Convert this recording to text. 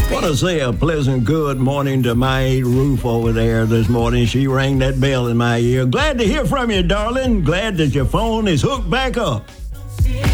Want to say a pleasant good morning to my Aunt Ruth over there this morning. She rang that bell in my ear. Glad to hear from you, darling. Glad that your phone is hooked back up.